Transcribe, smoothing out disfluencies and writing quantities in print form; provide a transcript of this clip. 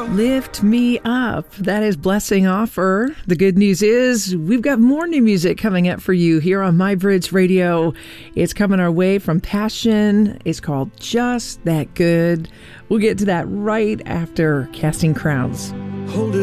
Lift me up. That is Blessing Offer. The good news is we've got more new music coming up for you here on My Bridge Radio. It's coming our way from Passion. It's called Just That Good. We'll get to that right after Casting Crowns. Hold it.